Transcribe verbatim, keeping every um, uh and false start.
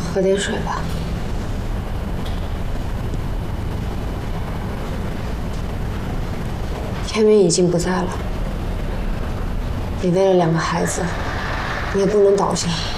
喝点水吧。天明已经不在了，你为了两个孩子，你也不能倒下。